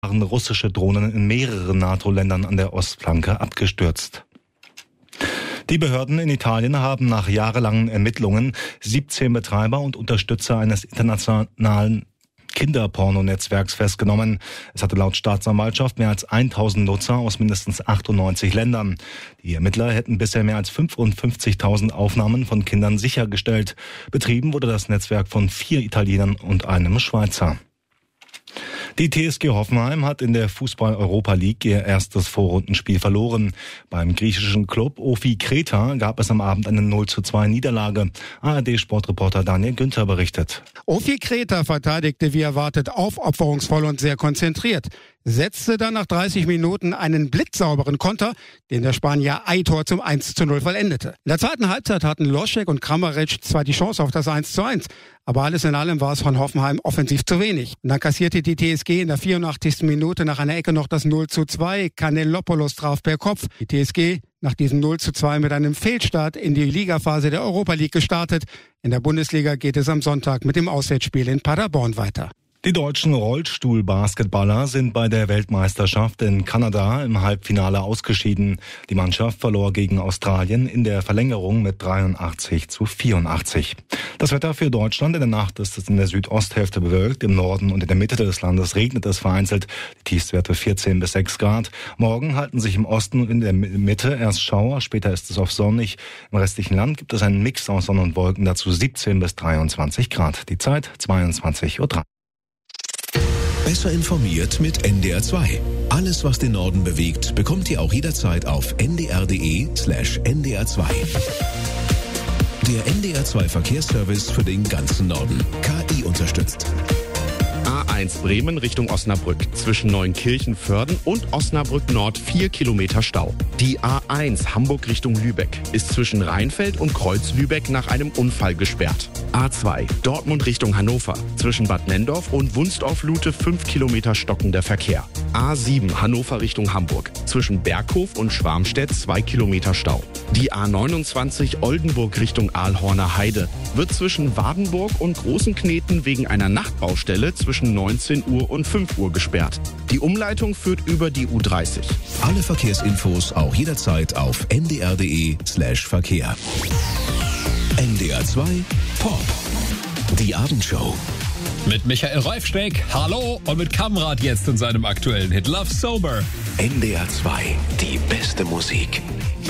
waren russische Drohnen in mehreren NATO-Ländern an der Ostflanke abgestürzt. Die Behörden in Italien haben nach jahrelangen Ermittlungen 17 Betreiber und Unterstützer eines internationalen Kinderpornonetzwerks festgenommen. Es hatte laut Staatsanwaltschaft mehr als 1000 Nutzer aus mindestens 98 Ländern. Die Ermittler hätten bisher mehr als 55.000 Aufnahmen von Kindern sichergestellt. Betrieben wurde das Netzwerk von 4 Italienern und einem Schweizer. Die TSG Hoffenheim hat in der Fußball-Europa League ihr erstes Vorrundenspiel verloren. Beim griechischen Club Ofi Kreta gab es am Abend eine 0:2 Niederlage. ARD-Sportreporter Daniel Günther berichtet. Ofi Kreta verteidigte wie erwartet aufopferungsvoll und sehr konzentriert. Setzte dann nach 30 Minuten einen blitzsauberen Konter, den der Spanier Aitor zum 1:0 vollendete. In der zweiten Halbzeit hatten Loschek und Kramaric zwar die Chance auf das 1:1, aber alles in allem war es von Hoffenheim offensiv zu wenig. Und dann kassierte die TSG in der 84. Minute nach einer Ecke noch das 0:2. Kanellopoulos traf per Kopf. Die TSG nach diesem 0:2 mit einem Fehlstart in die Ligaphase der Europa League gestartet. In der Bundesliga geht es am Sonntag mit dem Auswärtsspiel in Paderborn weiter. Die deutschen Rollstuhlbasketballer sind bei der Weltmeisterschaft in Kanada im Halbfinale ausgeschieden. Die Mannschaft verlor gegen Australien in der Verlängerung mit 83:84. Das Wetter für Deutschland: in der Nacht ist es in der Südosthälfte bewölkt, im Norden und in der Mitte des Landes regnet es vereinzelt. Die Tiefstwerte 14 bis 6 Grad. Morgen halten sich im Osten und in der Mitte erst Schauer, später ist es oft sonnig. Im restlichen Land gibt es einen Mix aus Sonne und Wolken, dazu 17 bis 23 Grad. Die Zeit 22:03. Besser informiert mit NDR 2. Alles, was den Norden bewegt, bekommt ihr auch jederzeit auf ndr.de/ndr2. Der NDR 2 Verkehrsservice für den ganzen Norden. KI unterstützt. A1 Bremen Richtung Osnabrück. Zwischen Neunkirchen-Vörden und Osnabrück Nord 4 Kilometer Stau. Die A1 Hamburg Richtung Lübeck ist zwischen Rheinfeld und Kreuz-Lübeck nach einem Unfall gesperrt. A2 Dortmund Richtung Hannover. Zwischen Bad Nenndorf und Wunstorf-Lute 5 Kilometer stockender Verkehr. A7 Hannover Richtung Hamburg. Zwischen Berghof und Schwarmstedt 2 Kilometer Stau. Die A29 Oldenburg Richtung Aalhorner Heide wird zwischen Wadenburg und Großenkneten wegen einer Nachtbaustelle zwischen 19 Uhr und 5 Uhr gesperrt. Die Umleitung führt über die U30. Alle Verkehrsinfos auch jederzeit auf ndr.de/Verkehr. NDR 2 Pop. Die Abendshow. Mit Michael Reufsteck, hallo, und mit Kamrat jetzt in seinem aktuellen Hit Love Sober. NDR 2, die beste Musik.